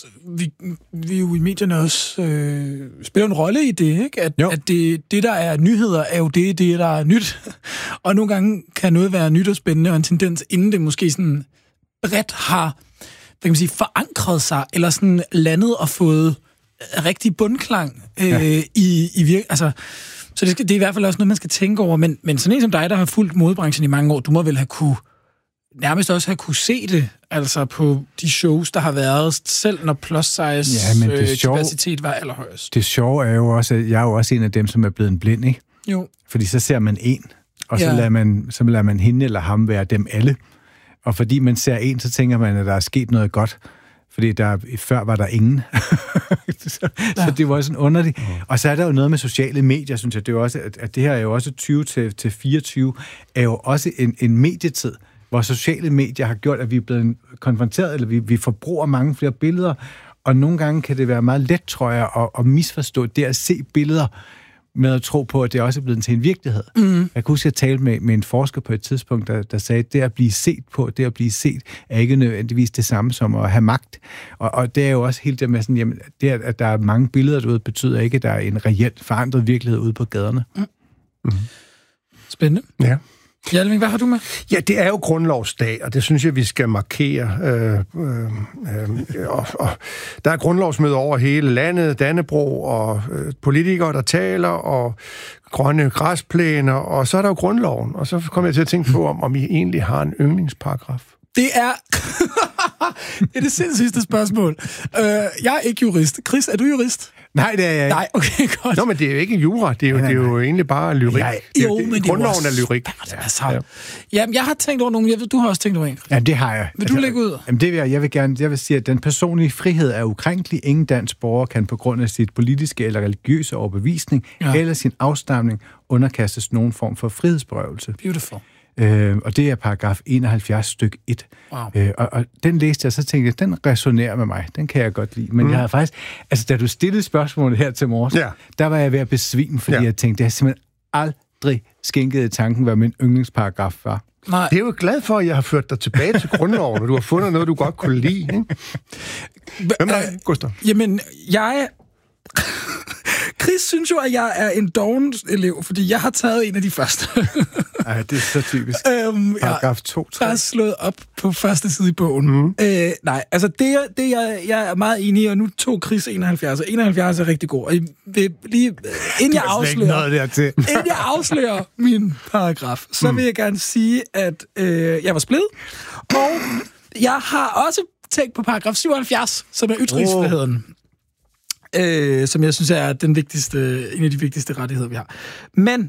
vi jo i medierne også spiller en rolle i det, ikke? At det, der er nyheder, er jo det, der er nyt. Og nogle gange kan noget være nyt og spændende, og en tendens, inden det måske sådan bredt har, hvad kan man sige, forankret sig, eller sådan landet og fået rigtig bundklang i virke. Altså, så det er i hvert fald også noget, man skal tænke over. Men sådan en som dig, der har fulgt modebranchen i mange år, du må vel nærmest også have kunne se det, altså på de shows, der har været, selv når plus size diversitet var allerhøjest. Det sjove er jo også, at jeg er jo også en af dem, som er blevet en blind, ikke? Jo. Fordi så ser man en, og så lader man hende eller ham være dem alle. Og fordi man ser en, så tænker man, at der er sket noget godt. Fordi før var der ingen. så det var sådan underligt. Og så er der jo noget med sociale medier, synes jeg. Det er jo også, at det her er jo også 20-24, er jo også en medietid, hvor sociale medier har gjort, at vi er blevet konfronteret, eller vi forbruger mange flere billeder. Og nogle gange kan det være meget let, tror jeg, at misforstå det at se billeder, med at tro på, at det også er blevet til en virkelighed. Mm. Jeg kunne huske, at jeg talte med en forsker på et tidspunkt, der sagde, at det at blive set er ikke nødvendigvis det samme som at have magt. Og det er jo også helt det med sådan, jamen, det at der er mange billeder derude, betyder ikke, at der er en reelt forandret virkelighed ude på gaderne. Mm. Mm. Spændende. Ja. Hjalming, hvad har du med? Ja, det er jo grundlovsdag, og det synes jeg, vi skal markere. Og der er grundlovsmøder over hele landet, Dannebrog, og politikere, der taler, og grønne græsplæner, og så er der jo grundloven. Og så kommer jeg til at tænke på, om I egentlig har en yndlingsparagraf. Det er det sindssygste spørgsmål. Jeg er ikke jurist. Chris, er du jurist? Nej, det er jeg ikke. Nej, okay, godt. Nå, men det er jo ikke jura. Det er jo egentlig bare lyrik. Men grundloven er lyrik. Jamen, jeg har tænkt over nogle. Jeg ved, du har også tænkt over en. Ja, det har jeg. Vil du lægge ud? Jamen, jeg vil sige, at den personlige frihed er ukrænkelig. Ingen dansk borger kan på grund af sit politiske eller religiøse overbevisning eller sin afstamning underkastes nogen form for frihedsberøvelse. Beautiful. Og det er paragraf 71 styk 1. Wow. Og den læste jeg, så tænkte jeg, den resonerer med mig. Den kan jeg godt lide. Men jeg havde faktisk... Altså, da du stillede spørgsmålet her til morges, der var jeg ved at besvime, fordi jeg tænkte, jeg har simpelthen aldrig skænket tanken, hvad min yndlingsparagraf var. Nej. Det er jo glad for, at jeg har ført dig tilbage til grundloven, og du har fundet noget, du godt kunne lide. Ikke? Hvem er det, Gustav? Jamen, Chris synes jo, at jeg er en doven elev, fordi jeg har taget en af de første. Ej, det er så typisk. Paragraf 2, 3. Der er slået op på første side i bogen. Mm. Nej, altså det jeg er meget enig i, og nu tog Chris 71, og 71 er rigtig god. Og lige, inden jeg afslører min paragraf, så vil jeg gerne sige, at jeg var splid, og jeg har også tænkt på paragraf 77, som er ytringsfriheden. Som jeg synes er en af de vigtigste rettigheder, vi har. Men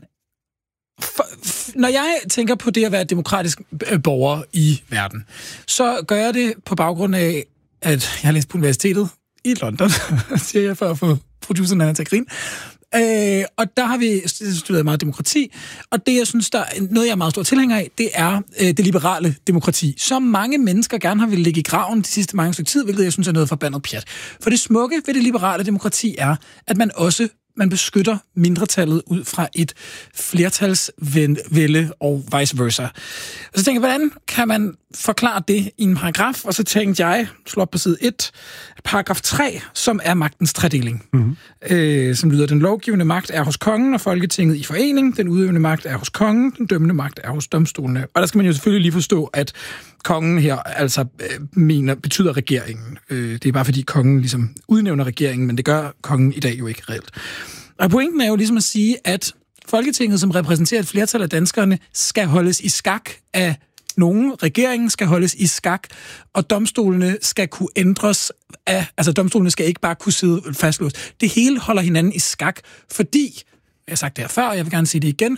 når jeg tænker på det at være demokratisk borger i verden, så gør jeg det på baggrund af, at jeg har læst på universitetet i London, siger jeg for at få produceren Anna til at grine. Og der har vi studeret meget demokrati, og det, jeg synes, der er noget, jeg er meget stor tilhænger af, det er det liberale demokrati, som mange mennesker gerne har ville ligge i graven de sidste mange stykke tid, hvilket jeg synes er noget forbandet pjat. For det smukke ved det liberale demokrati er, at man beskytter mindretallet ud fra et flertalsvælde og vice versa. Og så tænker jeg, hvordan kan man forklare det i en paragraf? Og så tænkte jeg, slå op på side 1, paragraf 3, som er magtens tredeling. Mm-hmm. Som lyder, den lovgivende magt er hos kongen og Folketinget i forening, den udøvende magt er hos kongen, den dømmende magt er hos domstolene. Og der skal man jo selvfølgelig lige forstå, at kongen her altså betyder regeringen. Det er bare fordi kongen ligesom udnævner regeringen, men det gør kongen i dag jo ikke reelt. Og pointen er jo ligesom at sige, at Folketinget, som repræsenterer et flertal af danskerne, skal holdes i skak af nogen. Regeringen skal holdes i skak, og domstolene skal kunne ændres af... Altså, domstolene skal ikke bare kunne sidde fastlåst. Det hele holder hinanden i skak, fordi... Jeg har sagt det her før, og jeg vil gerne sige det igen.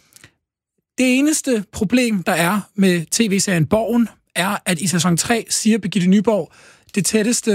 Det eneste problem, der er med tv-serien Borgen, er, at i sæson 3 siger Birgitte Nyborg, det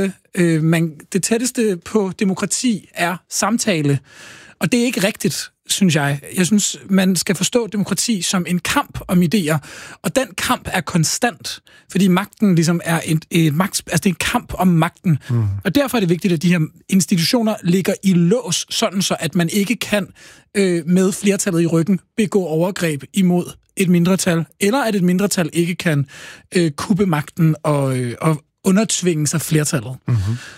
tætteste på demokrati er samtale. Og det er ikke rigtigt, synes jeg. Jeg synes, man skal forstå demokrati som en kamp om idéer, og den kamp er konstant, fordi magten ligesom er det er en kamp om magten. Mm. Og derfor er det vigtigt, at de her institutioner ligger i lås, sådan så at man ikke kan med flertallet i ryggen begå overgreb imod et mindretal, eller at et mindretal ikke kan kuppe magten og undertvinge sig flertallet. Mm-hmm.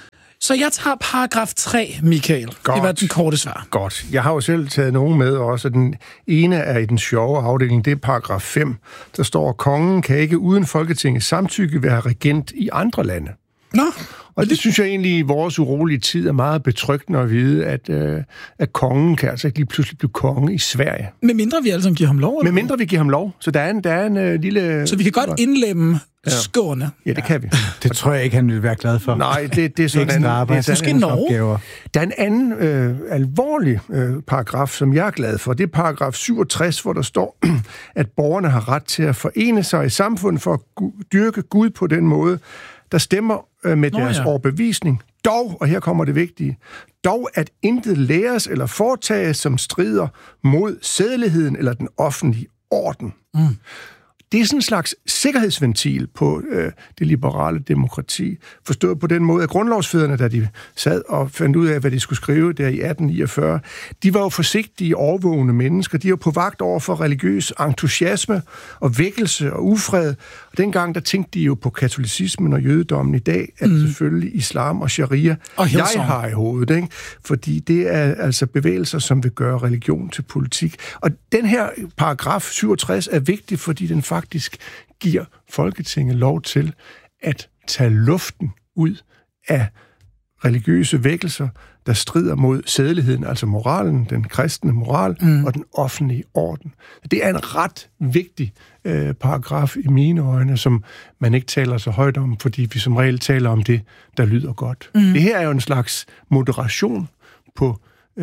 Så jeg tager paragraf 3, Michael. Godt. Det var den korte svar. Godt. Jeg har jo selv taget nogen med også. Den ene er i den sjove afdeling, det er paragraf 5. Der står, kongen kan ikke uden Folketingets samtykke være regent i andre lande. Nå. Og det synes jeg egentlig i vores urolige tid er meget betryggende at vide, at kongen kan altså ikke lige pludselig blive konge i Sverige. Med mindre vi alle sammen giver ham lov? Med mindre vi giver ham lov. Så der er en lille... Så vi kan godt indlemme Skåne? Ja, det kan vi. Det tror jeg ikke, han vil være glad for. Nej, det er sådan en arbejde. Måske Norge. Der er en anden alvorlig paragraf, som jeg er glad for. Det er paragraf 67, hvor der står, at borgerne har ret til at forene sig i samfundet for at dyrke Gud på den måde, der stemmer med deres overbevisning. Dog, og her kommer det vigtige, dog at intet læres eller foretages, som strider mod sædeligheden eller den offentlige orden. Mm. Det er sådan en slags sikkerhedsventil på det liberale demokrati. Forstået på den måde, at grundlovsfædrene, da de sad og fandt ud af, hvad de skulle skrive der i 1849, de var jo forsigtige, overvågende mennesker. De var på vagt over for religiøs entusiasme og vækkelse og ufred. Og dengang, der tænkte de jo på katolicismen og jødedommen. I dag er det selvfølgelig islam og sharia, og jeg har i hovedet. Ikke? Fordi det er altså bevægelser, som vil gøre religion til politik. Og den her paragraf 67 er vigtig, fordi den faktisk giver Folketinget lov til at tage luften ud af religiøse vækkelser, der strider mod sædeligheden, altså moralen, den kristne moral og den offentlige orden. Det er en ret vigtig paragraf i mine øjne, som man ikke taler så højt om, fordi vi som regel taler om det, der lyder godt. Det her er jo en slags moderation på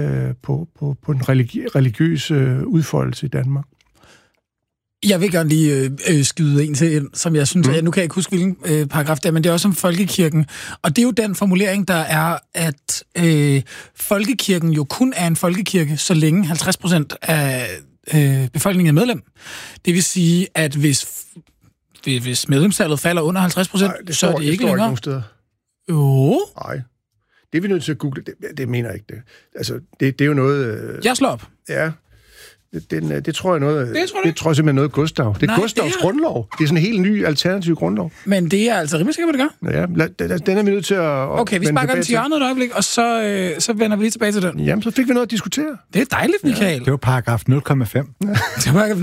en religiøs udfoldelse i Danmark. Jeg vil gerne lige skyde en til, som jeg synes, nu kan jeg ikke huske, hvilken paragraf det er, men det er også om folkekirken. Og det er jo den formulering, der er, at folkekirken jo kun er en folkekirke, så længe 50% af befolkningen er medlem. Det vil sige, at hvis medlemstallet falder under 50%, så er det ikke længere. Jo. Nej. Det er vi nødt til at google. Det mener jeg ikke det. Altså, det er jo noget... Jeg slår op. Ja. Det tror jeg noget... Det tror jeg simpelthen noget Gustav. Det er Gustavs grundlov. Det er sådan en helt ny alternativ grundlov. Men det er altså rimelig sikker på, det gør. Ja, den er vi nødt til at... Okay, vi sparker den til hjørnet et øjeblik, og så vender vi lige tilbage til den. Jamen, så fik vi noget at diskutere. Det er dejligt, Michael. Ja, det var paragraf 0,5. Ja. Det var paragraf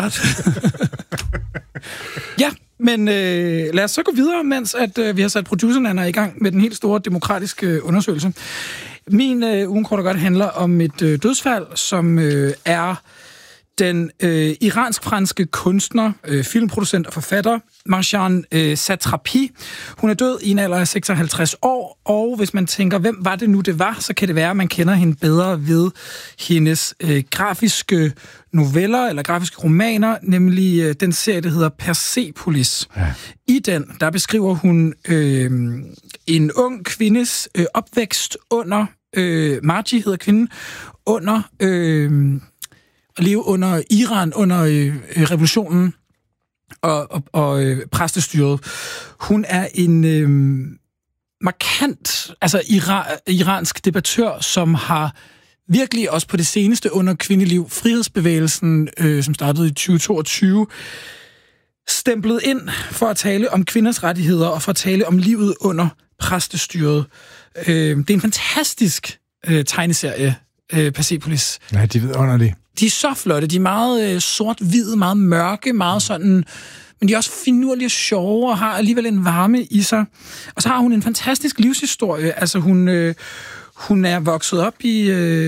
9,75. Ja, men lad os så gå videre, mens at, vi har sat produceren i gang med den helt store demokratiske undersøgelse. Min ugenkort godt handler om et dødsfald, som er den iransk-franske kunstner, filmproducent og forfatter, Marjane Satrapi. Hun er død i en alder af 56 år, og hvis man tænker, hvem var det nu, det var, så kan det være, at man kender hende bedre ved hendes grafiske noveller, eller grafiske romaner, nemlig den serie, der hedder Persepolis. Ja. I den, der beskriver hun en ung kvindes opvækst under, Marji hedder kvinden, under... at leve under Iran, under revolutionen og præstestyret. Hun er en markant, altså iransk debattør, som har virkelig også på det seneste under kvindeliv, frihedsbevægelsen, som startede i 2022, stemplet ind for at tale om kvinders rettigheder og for at tale om livet under præstestyret. Det er en fantastisk tegneserie, Persepolis. Ja, de ved under det. De er så flotte. De er meget sort-hvide, meget mørke, meget sådan... Men de er også finurlige og sjove og har alligevel en varme i sig. Og så har hun en fantastisk livshistorie. Altså, hun er vokset op i...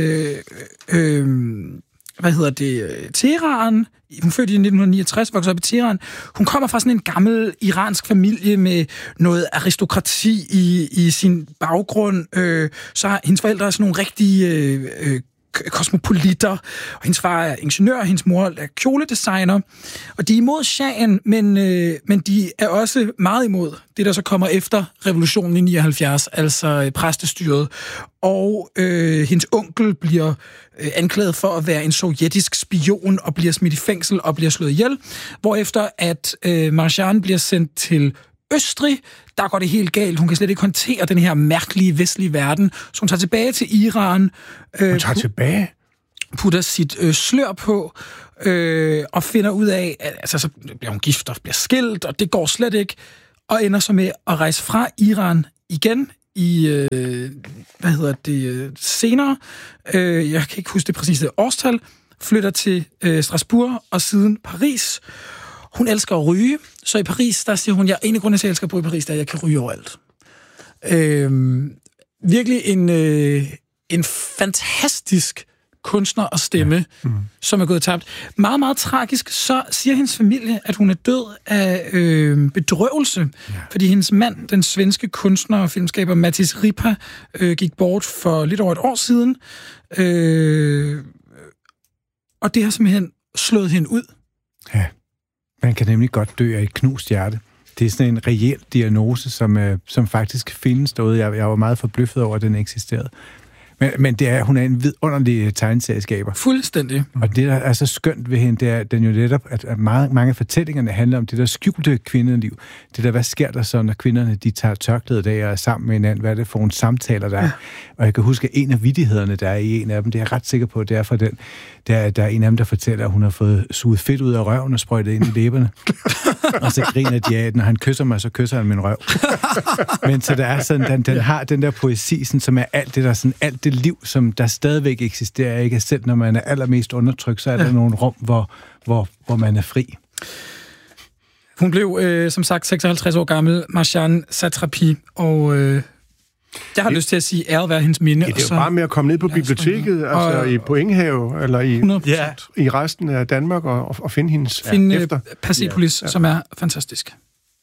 Teheran. Hun fødte i 1969, voksede op i Teheran. Hun kommer fra sådan en gammel iransk familie med noget aristokrati i sin baggrund. Så har hendes forældre er sådan nogle rigtige kosmopolitter, og hendes far er ingeniør, og hendes mor er kjoledesigner. Og de er imod shahen, men de er også meget imod det, der så kommer efter revolutionen i 79, altså præstestyret. Og hendes onkel bliver anklaget for at være en sovjetisk spion og bliver smidt i fængsel og bliver slået ihjel. Hvorefter at Marjane bliver sendt til Østrig, der går det helt galt. Hun kan slet ikke håndtere den her mærkelige vestlige verden. Så hun tager tilbage til Iran. Hun tager tilbage? Putter sit slør på og finder ud af, at altså, så bliver hun gift og bliver skilt, og det går slet ikke. Og ender så med at rejse fra Iran igen senere, jeg kan ikke huske det præcise årstal, flytter til Strasbourg og siden Paris. Hun elsker at ryge, så i Paris, der siger hun, en af grundene til, at jeg elsker at bo i Paris, der er, at jeg kan ryge overalt. Virkelig en fantastisk kunstner og stemme, som er gået tabt. Meget, meget tragisk, så siger hendes familie, at hun er død af bedrøvelse, fordi hendes mand, den svenske kunstner og filmskaber Mattis Ripa, gik bort for lidt over et år siden. Og det har simpelthen slået hende ud. Ja, man kan nemlig godt dø af et knust hjerte. Det er sådan en reel diagnose, som faktisk findes derude. Jeg var meget forbløffet over, at den eksisterede. Men hun er en vidunderlig tegneserieskaber. Fuldstændig. Og det, der er så skønt ved hende, det er den jo netop, at mange af fortællingerne handler om det der skjulte kvindeliv. Det der, hvad sker der så, når kvinderne de tager tørklædet af og er sammen med hinanden? Hvad er det for nogle samtaler, der er? Og jeg kan huske, at en af vittighederne, der er i en af dem, det er jeg ret sikker på, det er fra den, der er en af dem, der fortæller, at hun har fået suget fedt ud af røven og sprøjtet ind i læberne. Og så griner de af, når han kysser mig, så kysser han min røv. Men så der er sådan, den har den der poesi, sådan, som er alt det der, sådan alt det liv, som der stadigvæk eksisterer, ikke? Selv når man er allermest undertrykt, så er der nogle rum, hvor man er fri. Hun blev, som sagt, 56 år gammel, Marjane Satrapi, og jeg har lyst til at sige, ære være hendes minde. Det er jo bare med at komme ned på biblioteket, altså på Enghave, eller i resten af Danmark, og finde hendes efter. Persepolis, som er fantastisk.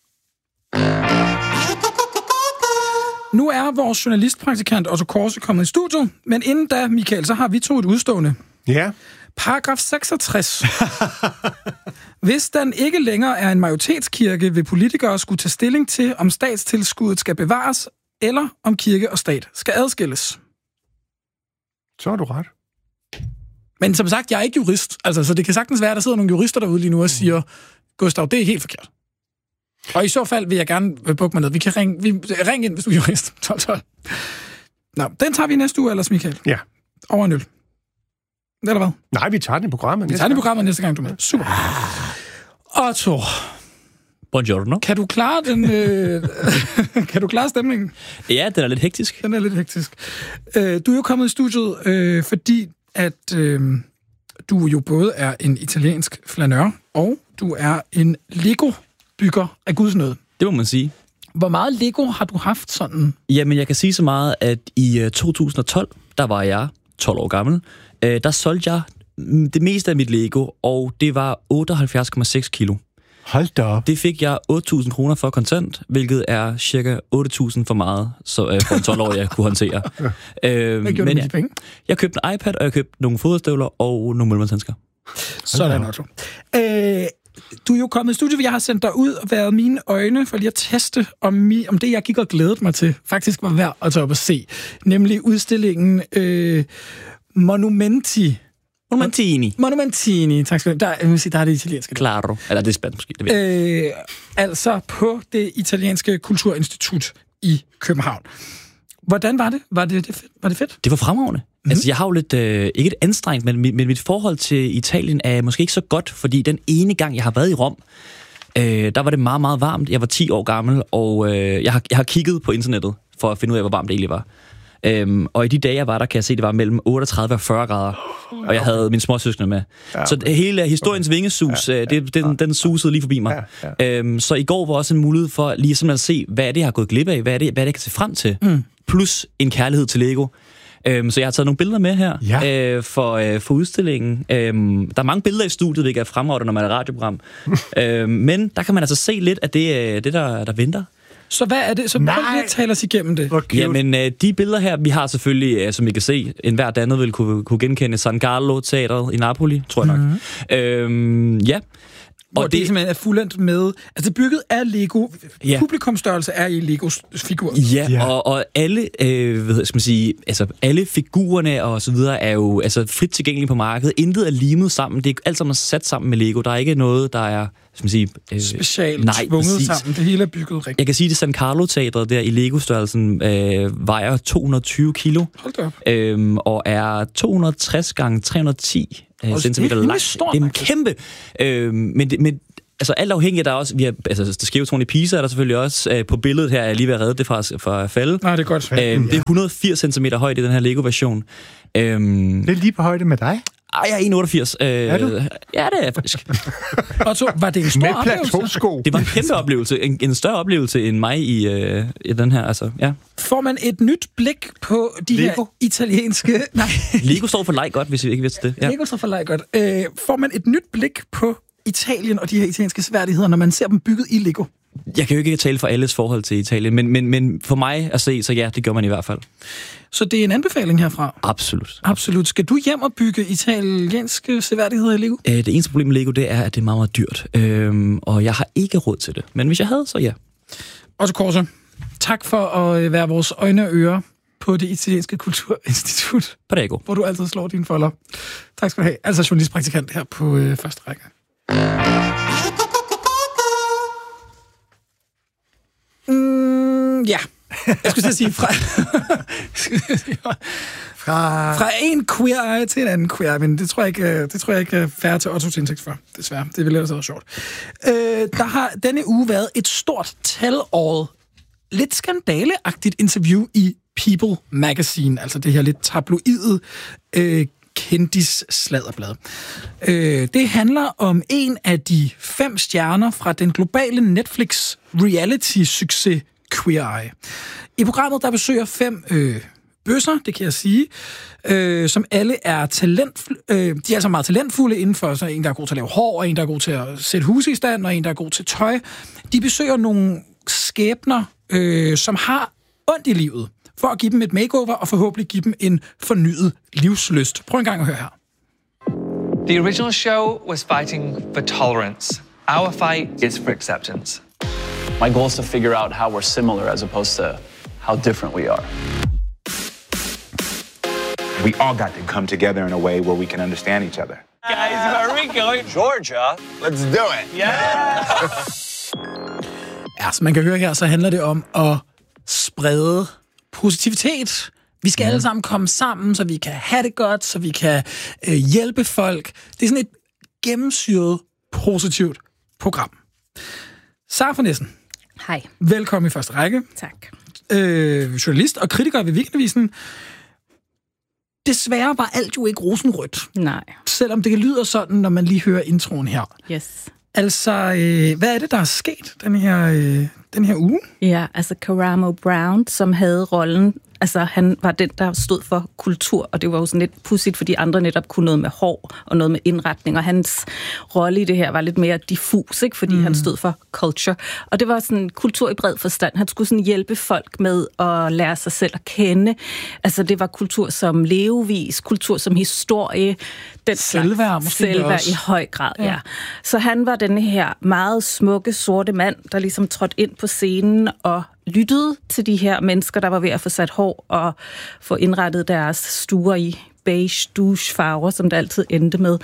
Nu er vores journalistpraktikant Otto Korse kommet i studiet, men inden da, Michael, så har vi to et udstående. Ja. Paragraf 66. Hvis den ikke længere er en majoritetskirke, vil politikere skulle tage stilling til, om statstilskuddet skal bevares, eller om kirke og stat skal adskilles. Så har du ret. Men som sagt, jeg er ikke jurist, altså, så det kan sagtens være, at der sidder nogle jurister derude lige nu og siger, Gustav, det er helt forkert. Og i så fald vil jeg gerne bukke mig ned. Vi kan ringe ind, hvis du er jurist. 12. Nå, den tager vi næste uge ellers, Michael. Ja. Over en øl. Eller hvad? Nej, vi tager den i programmet. Vi tager den i programmet næste gang, du er med. Super. Otto. Buongiorno. Kan du klare den? Kan du klare stemningen? Ja, den er lidt hektisk. Den er lidt hektisk. Du er jo kommet i studiet, fordi at du jo både er en italiensk flanør, og du er en Lego-bygger af Guds nåde. Det må man sige. Hvor meget Lego har du haft sådan? Jamen, jeg kan sige så meget, at i 2012, der var jeg 12 år gammel, der solgte jeg det meste af mit Lego, og det var 78,6 kilo. Hold da op. Det fik jeg 8.000 kroner for kontant, hvilket er cirka 8.000 for meget, så for en 12-årig jeg kunne håndtere. Hvad gjorde du med de penge? Jeg købte en iPad, og jeg købte nogle fodstøvler og nogle møllemandshandsker. Sådan, Otto. Du er jo kommet i studiet, jeg har sendt dig ud og været mine øjne for lige at teste, om det, jeg gik og glædede mig til, faktisk var værd at tage op og se. Nemlig udstillingen Monumentini. Tak skal du have. Der er det italienske. Claro. Eller det er spansk måske. Det ved altså på det italienske kulturinstitut i København. Hvordan var det? Var det fedt? Det var fremragende. Altså, jeg har jo lidt, ikke et anstrengt, men mit forhold til Italien er måske ikke så godt, fordi den ene gang, jeg har været i Rom, der var det meget, meget varmt. Jeg var 10 år gammel, og jeg har kigget på internettet for at finde ud af, hvor varmt det egentlig var. Og i de dage, jeg var der, kan jeg se, det var mellem 38 og 40 grader. Og jeg havde mine småsøskende med. Ja. Så hele historiens vingesus, den susede lige forbi mig. Så i går var også en mulighed for lige simpelthen at se, hvad er det, jeg har gået glip af? Hvad er det, jeg kan se frem til? Plus en kærlighed til Lego. Så jeg har taget nogle billeder med her for udstillingen. Der er mange billeder i studiet, hvilket er fremragende, når man er et radioprogram. Men der kan man altså se lidt af det der venter. Så hvad er det? Så prøv lige at tale os igennem det. Jamen, de billeder her, vi har selvfølgelig, som I kan se, enhver dannet vil kunne genkende San Carlo-teatret i Napoli, tror jeg nok. Ja. Og det simpelthen er fuldendt med... Altså, det er bygget af Lego. Ja. Publikumsstørrelse er i Legos figur. Ja. Og alle, alle figurerne og så videre er jo frit tilgængelige på markedet. Intet er limet sammen. Det er alt sammen sat sammen med Lego. Der er ikke noget, der er... specielt tvunget sammen. Det hele er bygget rigtigt. Jeg kan sige, at det San Carlo-teatret der i Lego-størrelsen vejer 220 kilo. Hold da. Og er 260 x 310 centimeter lang. Stort, det er en kæmpe. Men altså alt afhængigt, der er også, det skævetårn i Pisa er der selvfølgelig også, på billedet her, er lige ved at redde det fra at falde. Nej, det er godt. Det er 180 cm højt i den her Lego-version. Det er lige på højde med dig? Jeg er 1,88. Er du? Ja, det er jeg faktisk. Og så var det en stor oplevelse? Det var en kæmpe oplevelse. En større oplevelse end mig i den her, altså, ja. Får man et nyt blik på de Lego? her italienske... Nej. Lego står for leg godt, hvis I ikke vidste det. Ja. Lego står for leg godt. Får man et nyt blik på Italien og de her italienske sværdigheder, når man ser dem bygget i Lego? Jeg kan jo ikke tale for alles forhold til Italien, men for mig at se, så ja, det gør man i hvert fald. Så det er en anbefaling herfra? Absolut. Absolut. Skal du hjem og bygge italienske seværdigheder i Lego? Det eneste problem med Lego, det er, at det er meget, meget dyrt. Og jeg har ikke råd til det. Men hvis jeg havde, så ja. Otto Korse, tak for at være vores øjne og ører på det italienske kulturinstitut. Prego. Hvor du altid slår dine folder. Tak skal du have. Altså journalistpraktikant her på første række. Ja. Jeg skulle sige fra en queer eye til en anden queer, men det tror jeg ikke er fair til Otto til indtægt for, desværre. Det ville ellers være sjovt. Der har denne uge været et stort tell-all, lidt skandaleagtigt interview i People Magazine, altså det her lidt tabloide kendis-sladderblad. Det handler om en af de 5 stjerner fra den globale Netflix reality-succes Queer Eye. I programmet der besøger 5 bøsser, det kan jeg sige, som alle er de er altså meget talentfulde inden for, så en, der er god til at lave hår, og en, der er god til at sætte huse i stand, og en, der er god til tøj. De besøger nogle skæbner, som har ondt i livet, for at give dem et makeover, og forhåbentlig give dem en fornyet livslyst. Prøv en gang at høre her. The original show was fighting for tolerance. Our fight is for acceptance. My goal is to figure out how we're similar as opposed to how different we are. We all got to come together in a way where we can understand each other. Guys, where are we going? Georgia. Let's do it. Yeah. Ja, som man kan høre her, så handler det om at sprede positivitet. Vi skal alle sammen komme sammen, så vi kan have det godt, så vi kan hjælpe folk. Det er sådan et gennemsyret, positivt program. Sara von Essen. Hej. Velkommen i første række. Tak. Journalist og kritiker ved Weekendavisen. Desværre var alt jo ikke rosenrødt. Nej. Selvom det lyder sådan, når man lige hører introen her. Yes. Altså, hvad er det, der er sket den her uge? Ja, altså Karamo Brown, som havde rollen, altså han var den, der stod for kultur, og det var jo sådan lidt pudsigt, fordi andre netop kunne noget med hår og noget med indretning, og hans rolle i det her var lidt mere diffus, ikke? Fordi han stod for culture. Og det var sådan kultur i bred forstand. Han skulle sådan hjælpe folk med at lære sig selv at kende. Altså det var kultur som levevis, kultur som historie. Den selvværd måske selvværd også. I høj grad, ja. Så han var den her meget smukke, sorte mand, der ligesom trådte ind på scenen og lyttede til de her mennesker, der var ved at få sat hår og få indrettet deres stuer i beige douchefarver, som det altid endte med.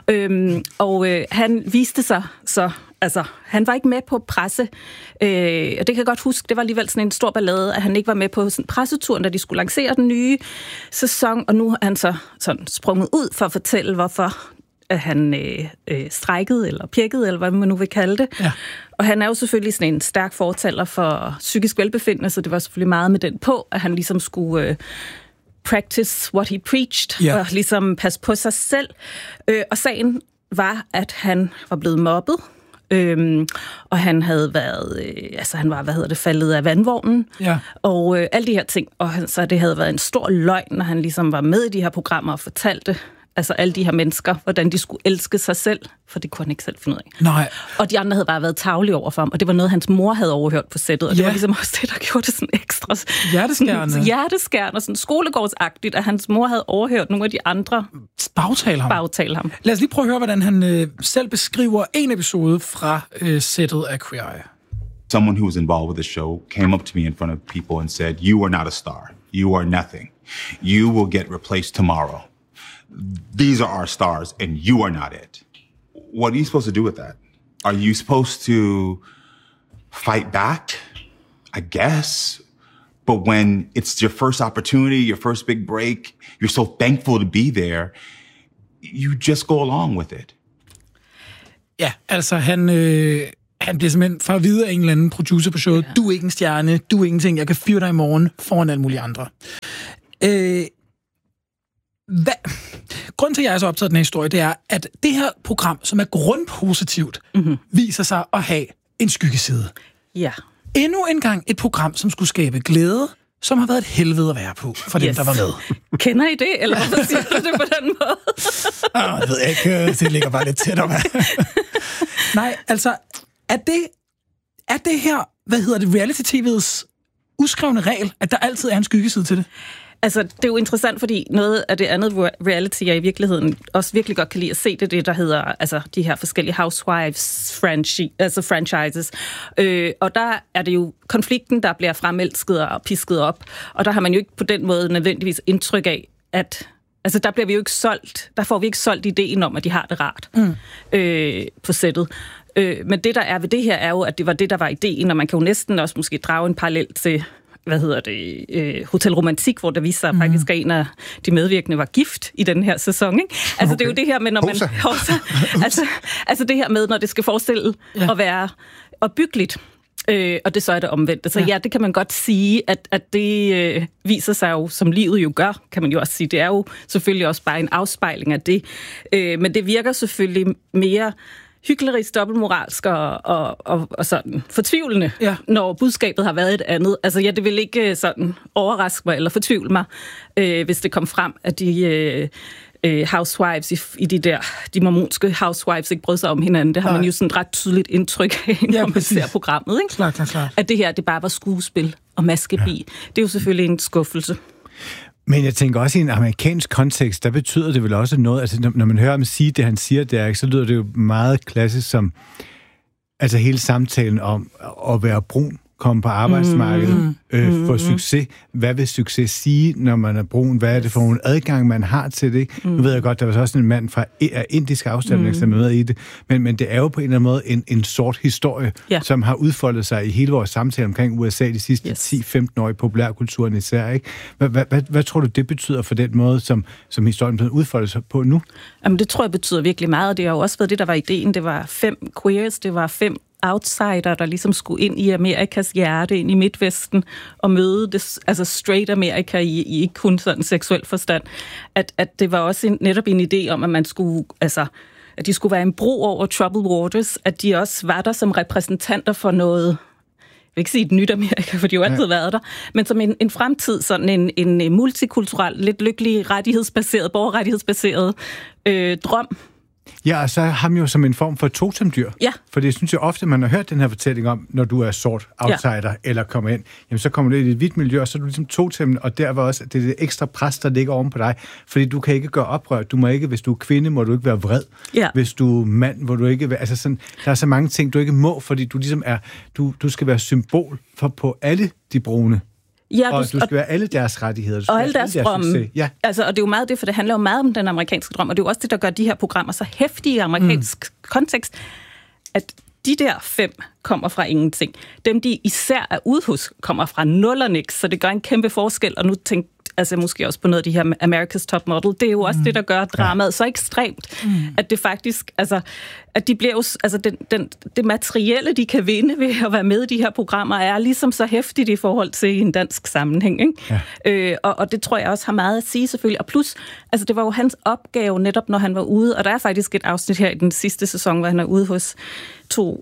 Han viste sig så, altså han var ikke med på presse, og det kan jeg godt huske, det var alligevel sådan en stor ballade, at han ikke var med på sådan presseturen, da de skulle lancere den nye sæson, og nu er han så sådan sprunget ud for at fortælle, hvorfor at han strejkede eller pjekkede, eller hvad man nu vil kalde det. Ja. Og han er jo selvfølgelig sådan en stærk fortaler for psykisk velbefindende, så det var selvfølgelig meget med den på, at han ligesom skulle practice what he preached, og ligesom passe på sig selv. Og sagen var, at han var blevet mobbet, og han havde været, han var, faldet af vandvognen, og alle de her ting. Og så det havde været en stor løgn, når han ligesom var med i de her programmer og fortalte, altså alle de her mennesker, hvordan de skulle elske sig selv, for det kunne han ikke selv finde ud af. Nej. Og de andre havde bare været tarvelige over for ham, og det var noget, hans mor havde overhørt på sættet, og det var ligesom også det, der gjorde det sådan ekstra hjerteskærende og sådan skolegårdsagtigt, at hans mor havde overhørt nogle af de andre bagtale ham. Lad os lige prøve at høre, hvordan han selv beskriver en episode fra sættet af Queer Eye. Someone who was involved with the show came up to me in front of people and said, "You are not a star. You are nothing. You will get replaced tomorrow. These are our stars, and you are not it." What are you supposed to do with that? Are you supposed to fight back? I guess. But when it's your first opportunity, your first big break, you're so thankful to be there, you just go along with it. Ja, altså han bliver simpelthen for at vide af en eller anden producer på showet, du er ikke en stjerne, du er ingenting, jeg kan fyre dig i morgen foran alle mulige andre. Grunden til, at jeg er så optaget af den her historie, det er, at det her program, som er grundpositivt, viser sig at have en skyggeside. Ja. Endnu en gang et program, som skulle skabe glæde, som har været et helvede at være på for dem, der var med. Kender I det, eller hvorfor siger du det på den måde? Jeg ved ikke, det ligger bare lidt tæt op. Nej, altså, er det her, reality-tv's uskrevne regel, at der altid er en skyggeside til det? Altså, det er jo interessant, fordi noget af det andet reality, jeg i virkeligheden også virkelig godt kan lide at se, det der hedder, altså de her forskellige housewives franchises. Og der er det jo konflikten, der bliver fremelsket og pisket op. Og der har man jo ikke på den måde nødvendigvis indtryk af, at altså der bliver vi jo ikke solgt, der får vi ikke solgt ideen om, at de har det rart på sættet. Men det, der er ved det her, er jo, at det var det, der var ideen, og man kan jo næsten også måske drage en parallel til Hotel Romantik, hvor der viste sig faktisk, at en af de medvirkende var gift i den her sæson, ikke? Altså, okay. Det er jo det her med, når man... altså det her med, når det skal forestille at være opbyggeligt, og det så er det omvendt. Så ja, det kan man godt sige, at det viser sig jo, som livet jo gør, kan man jo også sige. Det er jo selvfølgelig også bare en afspejling af det. Men det virker selvfølgelig mere hyklerisk, dobbeltmoralsk og sådan fortvivlende, når budskabet har været et andet. Altså, det vil ikke sådan overraske mig eller fortvivle mig, hvis det kom frem, at de housewives i de mormonske housewives ikke brød sig om hinanden. Det har man jo sådan et ret tydeligt indtryk af, når man ser programmet, ikke? Klar. At det her, det bare var skuespil og maskebi. Det er jo selvfølgelig en skuffelse. Men jeg tænker også, i en amerikansk kontekst, der betyder det vel også noget, altså når man hører ham sige det, han siger der, så lyder det jo meget klassisk som, altså hele samtalen om at være brun, komme på arbejdsmarkedet, få succes. Hvad vil succes sige, når man er brun? Hvad er det for en adgang, man har til det? Nu ved jeg godt, der var så også en mand fra indisk afstemning, som er med i det, men det er jo på en eller anden måde en sort historie, som har udfoldet sig i hele vores samtale omkring USA de sidste 10-15 år i populærkulturen især, ikke? Hvad tror du, det betyder for den måde, som historien udfolder sig på nu? Jamen, det tror jeg betyder virkelig meget, og det har jo også været det, der var ideen. Det var 5 queers, det var 5 outsider, der ligesom skulle ind i Amerikas hjerte, ind i Midtvesten, og møde det, altså straight Amerika i ikke kun sådan seksuel forstand. At det var også netop en idé om, at man skulle, altså, at de skulle være en bro over troubled waters, at de også var der som repræsentanter for noget, jeg vil ikke sige et nyt Amerika, for de har jo altid været der, men som en fremtid, sådan en multikulturel, lidt lykkelig, borgerrettighedsbaseret drøm. Ja, og så har ham jo som en form for totemdyr. Ja. For det synes jeg ofte, man har hørt den her fortælling om, når du er sort outsider eller kommer ind, jamen så kommer du ind i et hvidt miljø, og så er du ligesom totemmen, og der var også det ekstra pres, der ligger oven på dig, fordi du kan ikke gøre oprør. Du må ikke, hvis du er kvinde, må du ikke være vred. Ja. Hvis du er mand, må du ikke være, altså sådan, der er så mange ting, du ikke må, fordi du ligesom er, du skal være symbol for på alle de brune. Ja, og du skal være alle deres rettigheder. Og alle deres drømme. Ja. Altså, og det er jo meget det, for det handler jo meget om den amerikanske drøm, og det er jo også det, der gør de her programmer så heftige i amerikansk kontekst, at de der 5 kommer fra ingenting. Dem, de især er ude hos, kommer fra nul og niks, så det gør en kæmpe forskel, og nu tænk altså måske også på noget af de her America's Top Model, det er jo også det, der gør dramaet så ekstremt, at det faktisk, altså, at de bliver jo, altså det materielle, de kan vinde ved at være med i de her programmer, er ligesom så hæftigt i forhold til en dansk sammenhæng, ikke? Ja. Og det tror jeg også har meget at sige selvfølgelig, og plus, altså det var jo hans opgave netop, når han var ude, og der er faktisk et afsnit her i den sidste sæson, hvor han er ude hos 2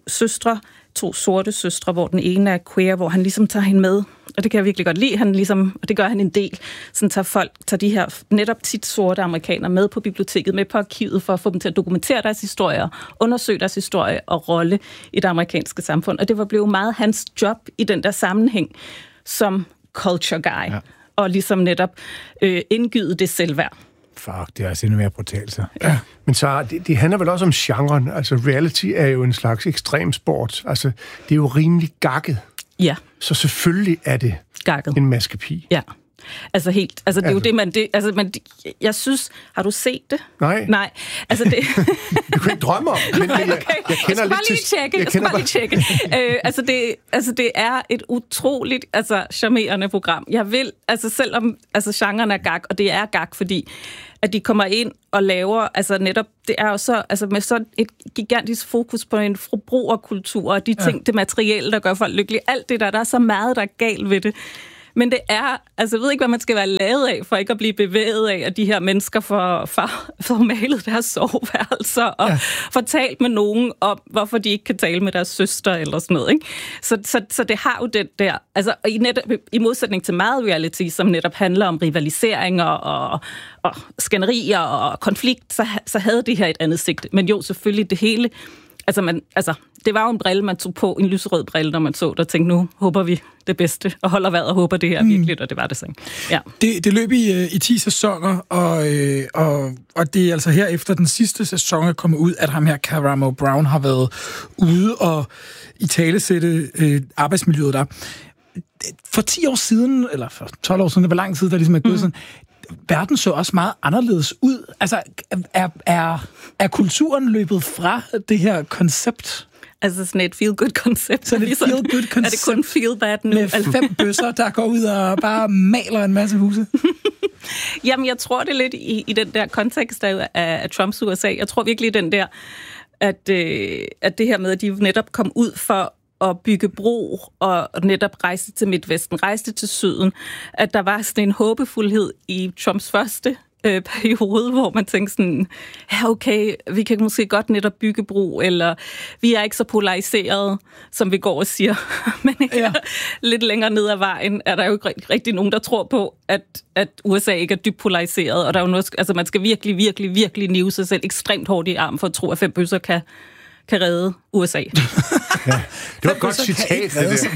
sorte søstre, hvor den ene er queer, hvor han ligesom tager hende med, og det kan jeg virkelig godt lide, han ligesom, og det gør han en del, sådan tager de her netop tit sorte amerikanere med på biblioteket, med på arkivet, for at få dem til at dokumentere deres historier, undersøge deres historie og rolle i det amerikanske samfund, og det var blevet meget hans job i den der sammenhæng, som culture guy, og ligesom netop indgyde det selvværd. Fuck, det er altså endnu mere brutalt, så. Ja, men så det handler vel også om genren. Altså, reality er jo en slags ekstremsport. Altså, det er jo rimelig gakket. Ja. Så selvfølgelig er det gakket. En maskepi. Ja. Altså helt. Altså det er jo det, man... jeg synes... Har du set det? Nej. Altså det... Du kan ikke drømme om, men okay. jeg kender lidt til... Jeg skal bare lige tjekke. Altså det er et utroligt charmerende program. Jeg vil, selvom genren er gag, og det er gag, fordi at de kommer ind og laver, netop, det er jo så, med sådan et gigantisk fokus på en forbrugerkultur, og de ting, det materielle, der gør folk lykkelige, alt det der er så meget, der er galt ved det. Men det er, jeg ved ikke, hvad man skal være lavet af, for ikke at blive bevæget af, at de her mennesker får malet deres soveværelser, og får talt med nogen om, hvorfor de ikke kan tale med deres søster, eller sådan noget, ikke? Så det har jo den der, og i modsætning til meget reality, som netop handler om rivaliseringer og skænderier og konflikt, så havde det her et andet sigte. Men jo, selvfølgelig det hele... det var jo en brille, man tog på, en lyserød brille, når man så det, og tænkte, nu håber vi det bedste, og holder vejret og håber det her virkelig, og det var det så. Ja. Det løb i 10 sæsoner, og det er altså her efter den sidste sæson er kommet ud, at ham her, Karamo Brown, har været ude og italesætte arbejdsmiljøet der. For 10 år siden, eller for 12 år siden, det var lang tid, der ligesom er gået sådan, verden så også meget anderledes ud. Altså, er kulturen løbet fra det her koncept? Altså sådan et feel-good-koncept. Så det er feel-good-koncept. Er det kun feel-bad nu? Med 5 bøsser, der går ud og bare maler en masse huse? Jamen, jeg tror det lidt i den der kontekst af Trumps USA. Jeg tror virkelig den der, at det her med, at de netop kom ud for at bygge bro og netop rejse til Midtvesten, rejse til Syden, at der var sådan en håbefuldhed i Trumps første periode, hvor man tænkte sådan, ja okay, vi kan måske godt netop bygge bro, eller vi er ikke så polariseret, som vi går og siger. Men lidt længere ned ad vejen er der jo ikke rigtig nogen, der tror på, at USA ikke er dybt polariseret, og der er jo noget, man skal virkelig, virkelig, virkelig nive sig selv ekstremt hårdt i armen for at tro, at 5 bøsser kan redde USA. Ja, det var et godt citat, det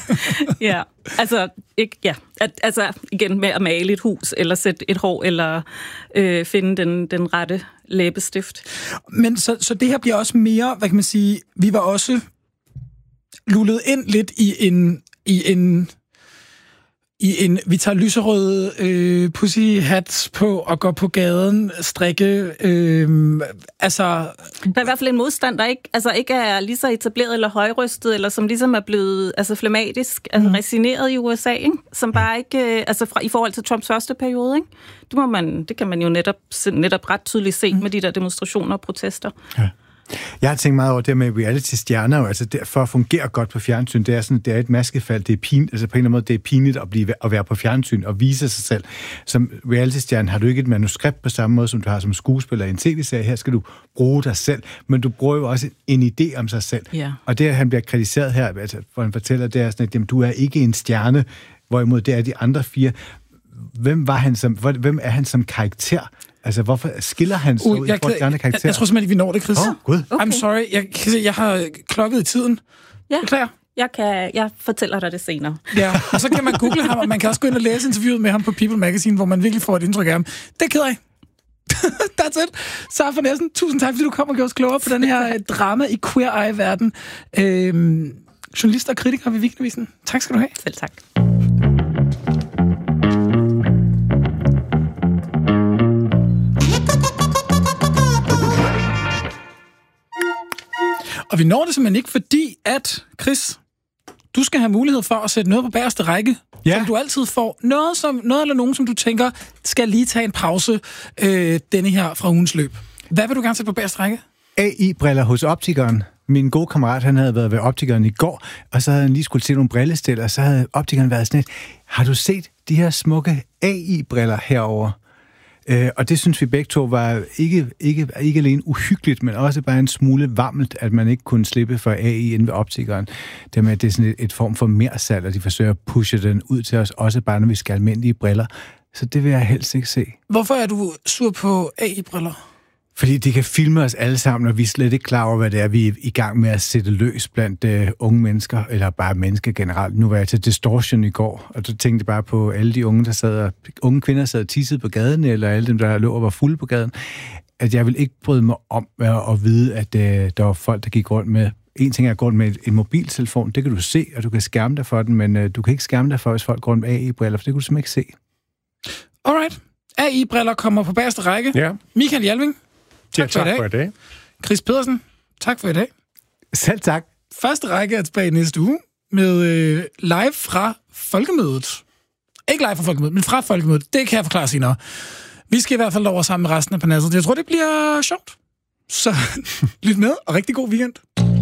der. Igen med at male et hus, eller sætte et hår, eller finde den rette læbestift. Men så det her bliver også mere, hvad kan man sige, vi var også lullet ind lidt i en vi tager lyserøde pussy hats på og går på gaden, strikke, Der er i hvert fald en modstand, der ikke er lige så etableret eller højrystet, eller som ligesom er blevet flematisk, resigneret i USA, ikke? Som bare ikke, i forhold til Trumps første periode, ikke? Det kan man jo netop ret tydeligt se med de der demonstrationer og protester. Ja. Jeg har tænkt meget over det med reality-stjerner, for at fungere godt på fjernsyn, det er et maskefald, det er på en eller anden måde, det er pinligt at være på fjernsyn og vise sig selv. Som reality-stjerne har du ikke et manuskript på samme måde, som du har som skuespiller i en tv-serie. Her skal du bruge dig selv, men du bruger jo også en idé om sig selv. Yeah. Og det, han bliver kritiseret her, hvor han fortæller, det er sådan, at jamen, du er ikke en stjerne, hvorimod det er de andre 4. Hvem er han som karakter? Altså, hvorfor skiller han så ud fra de andre karakterer? Jeg tror simpelthen, vi når det, Chris. Gud. Okay. I'm sorry. Jeg har klokket i tiden. Ja. Beklager. Jeg fortæller dig det senere. Ja, og så kan man google ham, og man kan også gå ind og læse interviewet med ham på People Magazine, hvor man virkelig får et indtryk af ham. Det er ked af. That's it. Sara von Essen, tusind tak, fordi du kom og gjorde os klogere på den her drama i Queer Eye-verden. Journalist og kritiker ved Weekendavisen. Tak skal du have. Selv tak. Og vi når det simpelthen ikke, fordi at, Chris, du skal have mulighed for at sætte noget på bagerste række, som du altid får. Noget eller nogen, som du tænker, skal lige tage en pause denne her fra ugens løb. Hvad vil du gerne sætte på bagerste række? AI-briller hos optikeren. Min gode kammerat, han havde været ved optikeren i går, og så havde han lige skulle se nogle brillestil, og så havde optikeren været sådan et, har du set de her smukke AI-briller herover? Og det synes vi begge to var ikke alene uhyggeligt, men også bare en smule varmt, at man ikke kunne slippe for AI inde ved optikeren. Det med, at det er sådan et form for mersalg, og de forsøger at pushe den ud til os, også bare når vi skal almindelige briller. Så det vil jeg helst ikke se. Hvorfor er du sur på AI-briller? Fordi de kan filme os alle sammen, og vi er slet ikke klar over, hvad det er, vi er i gang med at sætte løs blandt unge mennesker, eller bare mennesker generelt. Nu var jeg til Distortion i går, og så tænkte jeg bare på alle de unge kvinder, der sad og tissede på gaden, eller alle dem, der lå og var fulde på gaden, at jeg vil ikke bryde mig om at vide, at der var folk, der gik rundt med. En ting er at gå rundt med en mobiltelefon, det kan du se, og du kan skærme dig for den, men du kan ikke skærme dig for, hvis folk går rundt med AI-briller, for det kan du simpelthen ikke se. Alright. AI-briller kommer på bagerste række. Ja. Michael Jalving, tak for i dag. Chris Pedersen, tak for i dag. Selv tak. Første række er tilbage næste uge med live fra Folkemødet. Ikke live fra Folkemødet, men fra Folkemødet. Det kan jeg forklare senere. Vi skal i hvert fald over sammen med resten af Parnasset. Jeg tror, det bliver sjovt. Så lyt med, og rigtig god weekend.